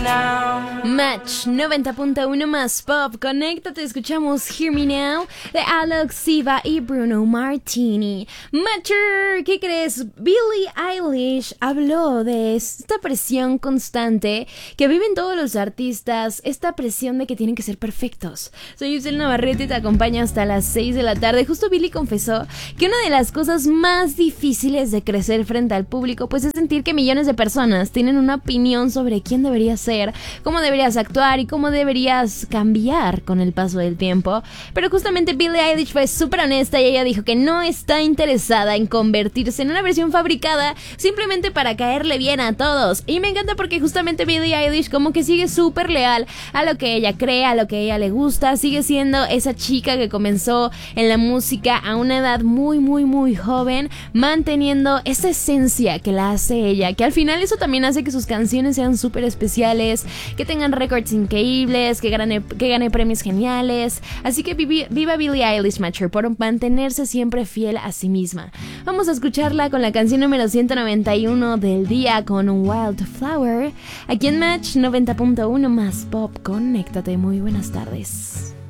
Match 90.1 más pop. Conéctate, escuchamos Hear Me Now de Alok Siva y Bruno Martini. Matcher, ¿qué crees? Billie Eilish habló de esta presión constante que viven todos los artistas, esta presión de que tienen que ser perfectos. Soy Yusel Navarrete y te acompaño hasta las 6 de la tarde. Justo Billie confesó que una de las cosas más difíciles de crecer frente al público pues es sentir que millones de personas tienen una opinión sobre quién debería ser, cómo deberías actuar y cómo deberías cambiar con el paso del tiempo. Pero justamente Billie Eilish fue súper honesta y ella dijo que no está interesada en convertirse en una versión fabricada simplemente para caerle bien a todos. Y me encanta porque justamente Billie Eilish como que sigue súper leal a lo que ella cree, a lo que a ella le gusta. Sigue siendo esa chica que comenzó en la música a una edad muy joven, manteniendo esa esencia que la hace ella, que al final eso también hace que sus canciones sean súper especiales, que tengan récords increíbles, que gane premios geniales. Así que viva Billie Eilish, Matcher, por mantenerse siempre fiel a sí misma. Vamos a escucharla con la canción número 191 del día con Wildflower. Aquí en Match 90.1 más pop. Conéctate, muy buenas tardes.